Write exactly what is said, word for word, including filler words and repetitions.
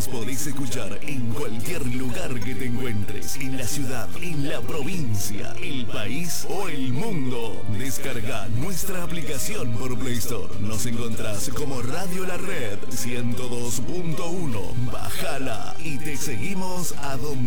Nos podés escuchar en cualquier lugar que te encuentres, en la ciudad, en la provincia, el país o el mundo. Descarga nuestra aplicación por Play Store. Nos encontrás como Radio La Red ciento dos punto uno. Bájala y te seguimos a donde